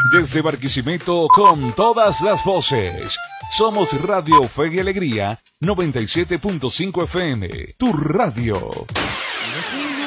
Desde Barquisimeto con todas las voces. Somos Radio Fe y Alegría 97.5 FM. Tu radio.